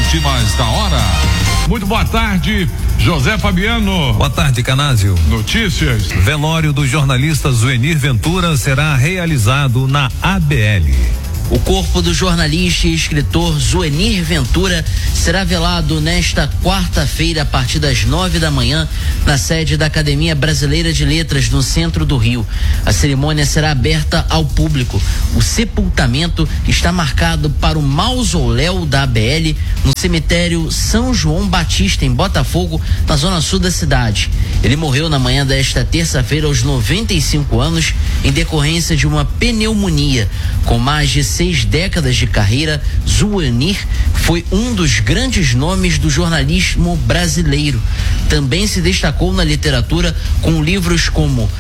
últimas da hora. Muito boa tarde, José Fabiano. Boa tarde, Canásio. Notícias. Velório do jornalista Zuenir Ventura será realizado na ABL. O corpo do jornalista e escritor Zuenir Ventura será velado nesta quarta-feira a partir das 9 da manhã na sede da Academia Brasileira de Letras no centro do Rio. A cerimônia será aberta ao público. O sepultamento está marcado para o mausoléu da ABL no cemitério São João Batista em Botafogo, na zona sul da cidade. Ele morreu na manhã desta terça-feira aos 95 anos em decorrência de uma pneumonia. Com mais de 6 décadas de carreira, Zuenir foi um dos grandes nomes do jornalismo brasileiro. Também se destacou na literatura com livros como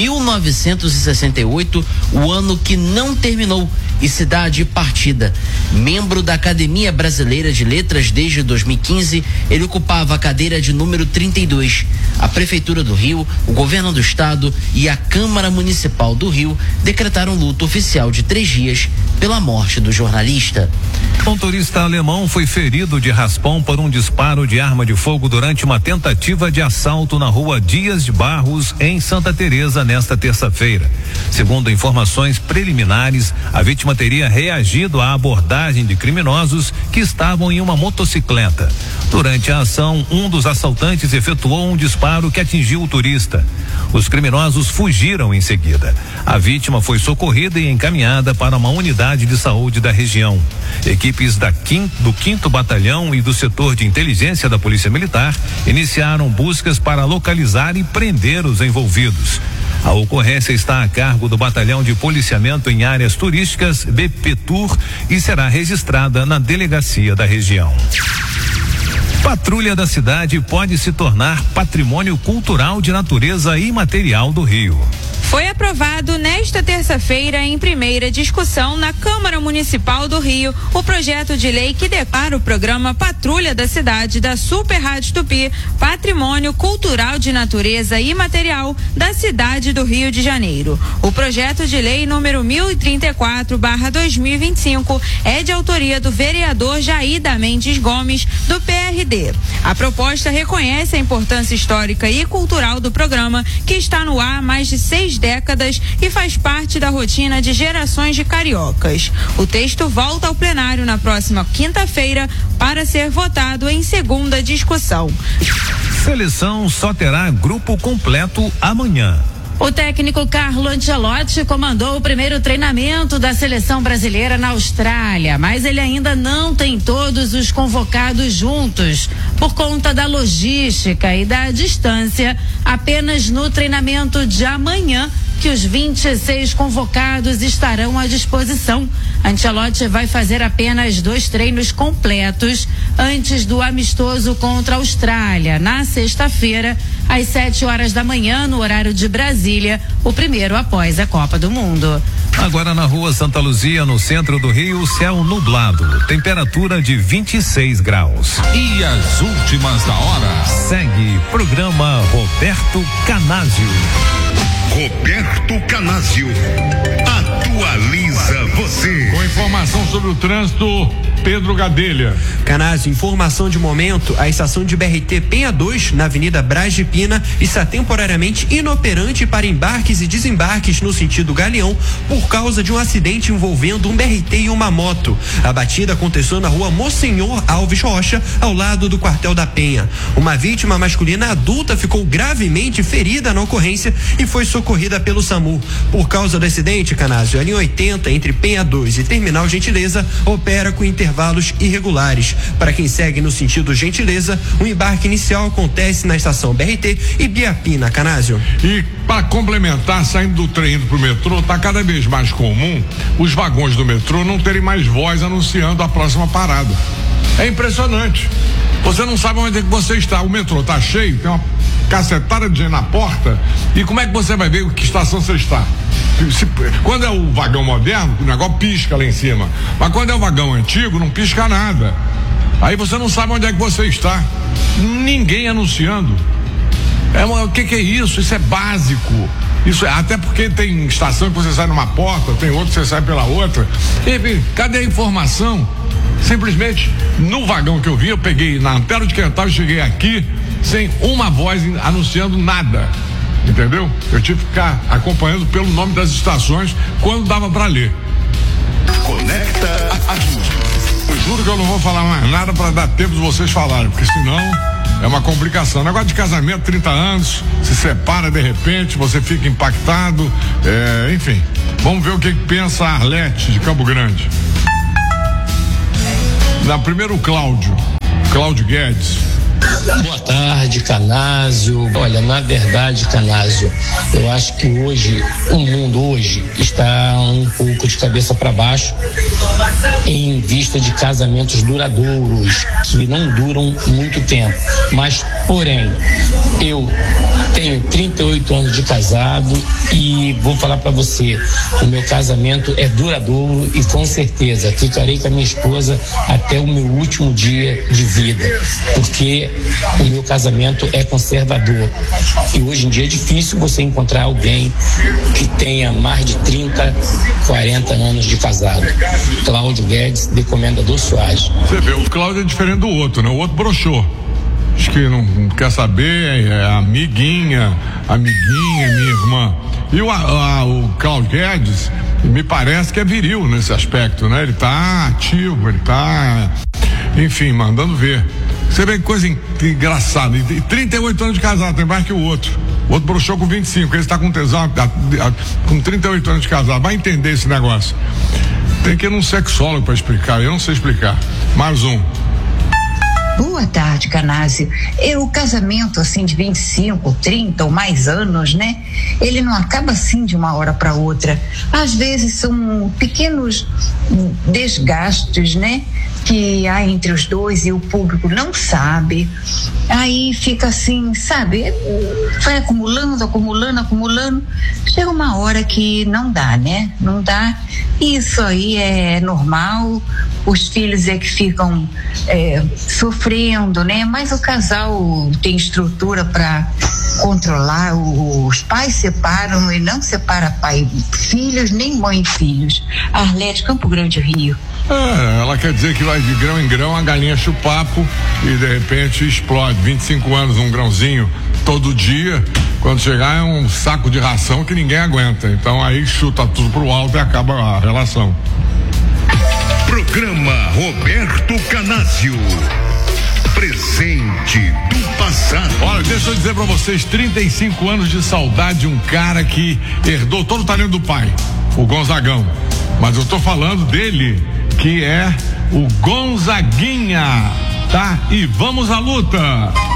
1968, O Ano que Não Terminou e Cidade Partida. Membro da Academia Brasileira de Letras desde 2015, ele ocupava a cadeira de número 32. A Prefeitura do Rio, o Governo do Estado e a Câmara Municipal do Rio decretaram luto oficial de 3 dias pela morte do jornalista. Um motorista alemão foi ferido de raspão por um disparo de arma de fogo durante uma tentativa de assalto na rua Dias de Barros, em Santa Teresa, nesta terça-feira. Segundo informações preliminares, a vítima teria reagido à abordagem de criminosos que estavam em uma motocicleta. Durante a ação, um dos assaltantes efetuou um disparo que atingiu o turista. Os criminosos fugiram em seguida. A vítima foi socorrida e encaminhada para uma unidade de saúde da região. Equipes do 5º Batalhão e do setor de inteligência da Polícia Militar iniciaram buscas para localizar e prender os envolvidos. A ocorrência está a cargo do Batalhão de Policiamento em Áreas Turísticas, BPTUR, e será registrada na delegacia da região. Patrulha da cidade pode se tornar patrimônio cultural de natureza imaterial do Rio. Foi aprovado nesta terça-feira, em primeira discussão na Câmara Municipal do Rio, o projeto de lei que declara o programa Patrulha da Cidade da Super Rádio Tupi Patrimônio Cultural de Natureza Imaterial da cidade do Rio de Janeiro. O projeto de lei número 1034/2025 é de autoria do vereador Jaída Mendes Gomes, do PRD. A proposta reconhece a importância histórica e cultural do programa, que está no ar há mais de 6 décadas e faz parte da rotina de gerações de cariocas. O texto volta ao plenário na próxima quinta-feira para ser votado em segunda discussão. Seleção só terá grupo completo amanhã. O técnico Carlo Ancelotti comandou o primeiro treinamento da seleção brasileira na Austrália, mas ele ainda não tem todos os convocados juntos. Por conta da logística e da distância, apenas no treinamento de amanhã que os 26 convocados estarão à disposição. Ancelotti vai fazer apenas 2 treinos completos antes do amistoso contra a Austrália, na sexta-feira, às 7 horas da manhã, no horário de Brasília, o primeiro após a Copa do Mundo. Agora na rua Santa Luzia, no centro do Rio, céu nublado, temperatura de 26 graus. E as últimas da hora. Segue programa Roberto Canásio. Roberto Canásio atualiza você. Com informação sobre o trânsito, Pedro Gadelha. Canásio, informação de momento: a estação de BRT Penha 2, na Avenida Braz de Pina, está temporariamente inoperante para embarques e desembarques no sentido Galeão por causa de um acidente envolvendo um BRT e uma moto. A batida aconteceu na rua Monsenhor Alves Rocha, ao lado do quartel da Penha. Uma vítima masculina adulta ficou gravemente ferida na ocorrência e foi socorrida pelo SAMU. Por causa do acidente, Canásio, a linha 80 entre Penha 2 e Terminal Gentileza opera com intervalos irregulares. Para quem segue no sentido Gentileza, o embarque inicial acontece na estação BRT e Biapina, Canásio. E para complementar, saindo do trem indo pro metrô, tá cada vez mais comum os vagões do metrô não terem mais voz anunciando a próxima parada. É impressionante. Você não sabe onde é que você está. O metrô tá cheio, tem uma cacetada de gente na porta, e como é que você vai ver que estação você está? Quando é o vagão moderno, o negócio pisca lá em cima, mas quando é o vagão antigo, não pisca nada. Aí você não sabe onde é que você está. Ninguém anunciando. O que é isso? Isso é básico. Isso é, até porque tem estação que você sai numa porta, tem outra que você sai pela outra. Enfim, cadê a informação? Simplesmente, no vagão que eu vi, eu peguei na Antero de Quental e cheguei aqui sem uma voz anunciando nada. Entendeu? Eu tive que ficar acompanhando pelo nome das estações quando dava para ler. Conecta aqui. Eu juro que eu não vou falar mais nada para dar tempo de vocês falarem, porque senão é uma complicação. Negócio de casamento, 30 anos, se separa de repente, você fica impactado, enfim. Vamos ver o que pensa a Arlete de Campo Grande. Primeiro o Cláudio Guedes. Boa tarde, Canásio. Olha, na verdade, Canásio, eu acho que o mundo hoje está um pouco de cabeça para baixo em vista de casamentos duradouros, que não duram muito tempo. Mas, porém, eu tenho 38 anos de casado e vou falar para você, o meu casamento é duradouro e com certeza ficarei com a minha esposa até o meu último dia de vida, porque o meu casamento é conservador e hoje em dia é difícil você encontrar alguém que tenha mais de 30, 40 anos de casado. Cláudio Guedes, de Comendador Soares. Você vê, o Cláudio é diferente do outro, né? O outro broxou. Acho que não quer saber, é amiguinha, minha irmã. E o Cláudio Guedes, me parece que é viril nesse aspecto, né? Ele tá ativo, ele tá, enfim, mandando ver. Você vê que coisa engraçada. E 38 anos de casado, tem mais que o outro. O outro broxou com 25, ele está com tesão com 38 anos de casado. Vai entender esse negócio. Tem que ir num sexólogo para explicar, eu não sei explicar. Mais um. Boa tarde, Canásio. O casamento, assim, de 25, 30 ou mais anos, né? Ele não acaba assim de uma hora para outra. Às vezes são pequenos desgastes, né? Que há entre os dois e o público não sabe. Aí fica assim, sabe? Vai acumulando. Chega uma hora que não dá, né? Não dá. Isso aí é normal. Os filhos é que ficam sofrendo, né? Mas o casal tem estrutura para controlar. Os pais separam e não separa pai filhos, nem mãe filhos. Arlete, Campo Grande, Rio. Ela quer dizer que vai de grão em grão, a galinha chupapo e de repente explode. 25 anos, um grãozinho todo dia, quando chegar é um saco de ração que ninguém aguenta. Então aí chuta tudo pro alto e acaba a relação. Programa Roberto Canásio. Presente do passado. Olha, deixa eu dizer pra vocês, 35 anos de saudade de um cara que herdou todo o talento do pai, o Gonzagão. Mas eu tô falando dele, que é o Gonzaguinha, tá? E vamos à luta!